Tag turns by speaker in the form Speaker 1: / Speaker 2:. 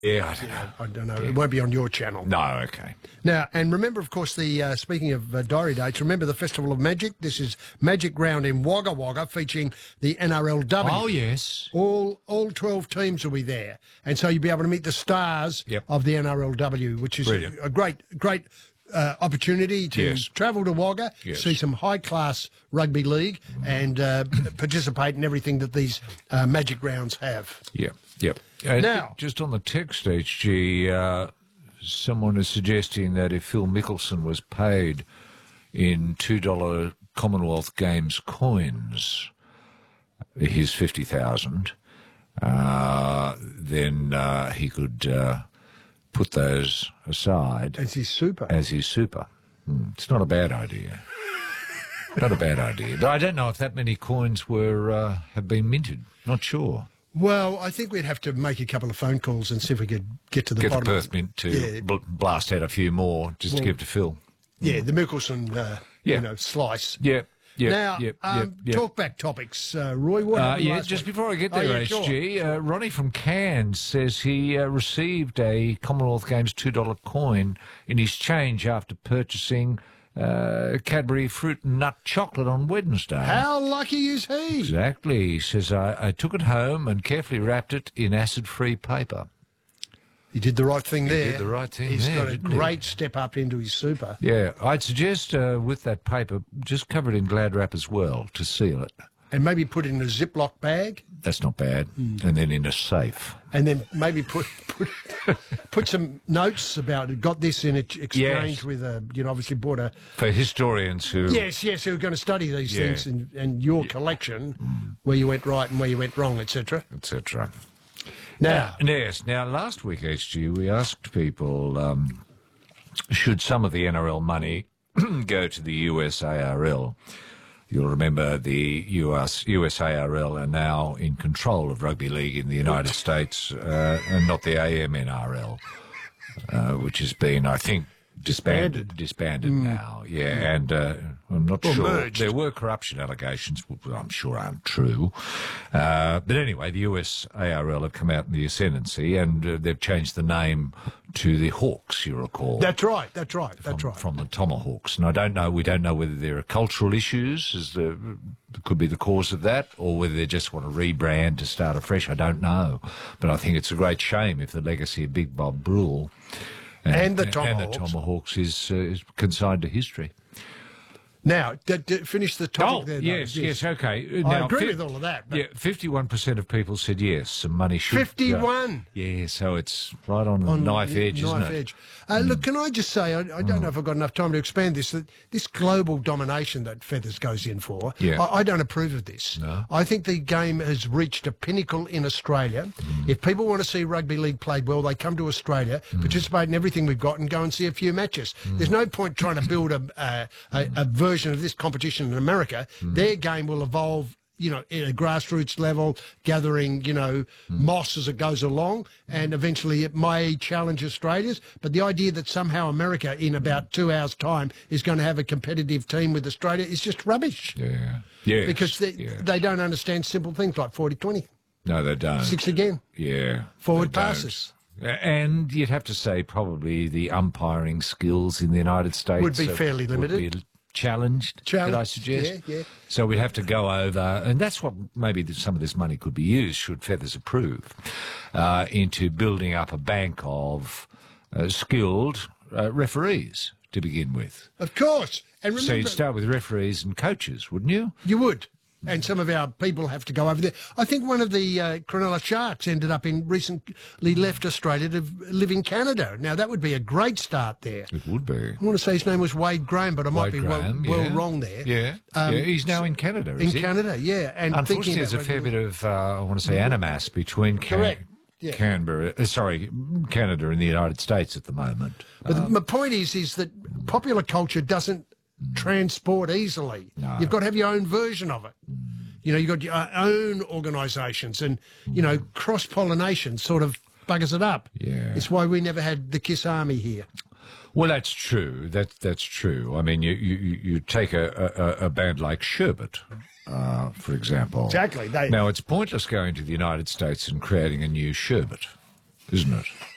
Speaker 1: Yeah, I don't know.
Speaker 2: I don't know. It won't be on your channel.
Speaker 1: No, okay.
Speaker 2: Now, and remember, of course, the speaking of diary dates, remember the Festival of Magic? This is Magic Round in Wagga Wagga, featuring the NRLW.
Speaker 1: Oh, yes.
Speaker 2: All 12 teams will be there. And so you'll be able to meet the stars of the NRLW, which is a great opportunity to travel to Wagga, see some high-class rugby league and participate in everything that these Magic Rounds have.
Speaker 1: Yep.
Speaker 2: Now,
Speaker 1: just on the text, HG, someone is suggesting that if Phil Mickelson was paid in $2 Commonwealth Games coins, his 50,000, then he could put those aside
Speaker 2: as his super.
Speaker 1: It's not a bad idea. Not a bad idea. But I don't know if that many coins have been minted. Not sure.
Speaker 2: Well, I think we'd have to make a couple of phone calls and see if we could get to the bottom.
Speaker 1: Get the Perth Mint to blast out a few more just to give to Phil.
Speaker 2: Yeah, the Mickelson, slice. Now, talk-back topics. Roy, what
Speaker 1: just before I get there, HG, Ronnie from Cairns says he received a Commonwealth Games $2 coin in his change after purchasing Cadbury fruit and nut chocolate on Wednesday.
Speaker 2: How lucky is he?
Speaker 1: Exactly. He says, I took it home and carefully wrapped it in acid-free paper.
Speaker 2: He did the right thing there.
Speaker 1: He did the right thing
Speaker 2: He's
Speaker 1: there.
Speaker 2: got a great step up into his super.
Speaker 1: Yeah, I'd suggest with that paper, just cover it in Glad wrap as well to seal it.
Speaker 2: And maybe put it in a Ziploc bag.
Speaker 1: That's not bad. And then in a safe.
Speaker 2: And then maybe put some notes about it. Got this in exchange with obviously bought a...
Speaker 1: For historians who...
Speaker 2: Yes, who are going to study these things and your collection, where you went right and where you went wrong, etc.
Speaker 1: Etc.
Speaker 2: Now,
Speaker 1: last week, HG, we asked people, should some of the NRL money go to the USARL? You'll remember the USARL are now in control of rugby league in the United States, and not the AMNRL, which has been, I think, disbanded now. Yeah, and I'm not sure.
Speaker 2: Merged.
Speaker 1: There were corruption allegations, which I'm sure aren't true. But anyway, the USARL have come out in the ascendancy, and they've changed the name to the Hawks, you recall.
Speaker 2: That's right.
Speaker 1: From the Tomahawks. And we don't know whether there are cultural issues could be the cause of that, or whether they just want to rebrand to start afresh. I don't know. But I think it's a great shame if the legacy of Big Bob Brule and the Tomahawks is consigned to history.
Speaker 2: Now, finish the topic there.
Speaker 1: Yes, okay.
Speaker 2: I agree with all of that. But
Speaker 1: 51% of people said yes, some money should
Speaker 2: 51?
Speaker 1: Yeah, so it's right on the knife edge, isn't it?
Speaker 2: Look, can I just say, I don't know if I've got enough time to expand this, that this global domination that Feathers goes in for, I don't approve of this.
Speaker 1: No.
Speaker 2: I think the game has reached a pinnacle in Australia. If people want to see rugby league played well, they come to Australia, participate in everything we've got and go and see a few matches. There's no point trying to build a version of this competition in America. Their game will evolve, at a grassroots level, gathering, moss as it goes along, and eventually it may challenge Australia's. But the idea that somehow America, in about 2 hours' time, is going to have a competitive team with Australia is just rubbish.
Speaker 1: Yeah.
Speaker 2: Because they don't understand simple things like 40-20.
Speaker 1: No, they don't.
Speaker 2: 6 again.
Speaker 1: Yeah.
Speaker 2: Forward passes.
Speaker 1: And you'd have to say probably the umpiring skills in the United States
Speaker 2: would be fairly limited.
Speaker 1: Would be challenged, could I suggest?
Speaker 2: Yeah.
Speaker 1: So we'd have to go over, and that's what maybe some of this money could be used, should Feathers approve, into building up a bank of skilled referees to begin with.
Speaker 2: Of course. And remember,
Speaker 1: so you'd start with referees and coaches, wouldn't you?
Speaker 2: You would. And some of our people have to go over there. I think one of the Cronulla Sharks recently left Australia to live in Canada. Now, that would be a great start there.
Speaker 1: It would be.
Speaker 2: I want to say his name was Wade Graham, but I might be well wrong there.
Speaker 1: Yeah. He's now in Canada, is he?
Speaker 2: In Canada, yeah. And
Speaker 1: unfortunately, there's a fair bit of, animus between Canberra, Canada and the United States at the moment.
Speaker 2: But my point is that popular culture doesn't transport easily.
Speaker 1: No.
Speaker 2: You've got to have your own version of it. You've got your own organisations, and cross-pollination sort of buggers it up.
Speaker 1: Yeah.
Speaker 2: It's why we never had the KISS Army here.
Speaker 1: Well, that's true. That's true. I mean, you take a band like Sherbet, for example.
Speaker 2: Exactly.
Speaker 1: Now, it's pointless going to the United States and creating a new Sherbet, isn't it?